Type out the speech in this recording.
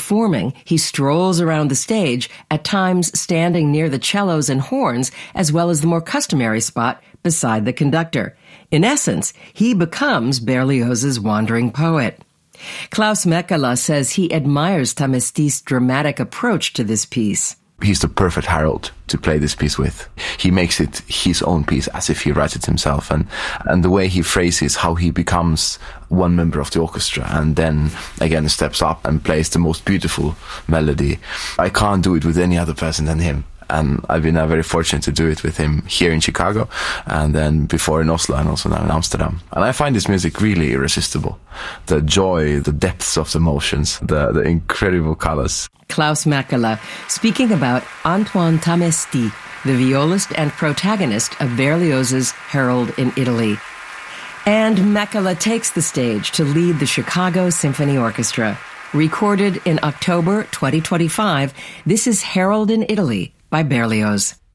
performing, he strolls around the stage, at times standing near the cellos and horns, as well as the more customary spot beside the conductor. In essence, he becomes Berlioz's wandering poet. Klaus Mäkelä says he admires Tamesti's dramatic approach to this piece. He's the perfect herald to play this piece with. He makes it his own piece as if he writes it himself. And the way he phrases how he becomes one member of the orchestra and then again steps up and plays the most beautiful melody. I can't do it with any other person than him. And I've been very fortunate to do it with him here in Chicago and then before in Oslo and also now in Amsterdam. And I find this music really irresistible. The joy, the depths of the emotions, the incredible colors. Klaus Mäkelä speaking about Antoine Tamesti, the violist and protagonist of Berlioz's Harold in Italy. And Mäkelä takes the stage to lead the Chicago Symphony Orchestra. Recorded in October 2025, this is Harold in Italy by Berlioz.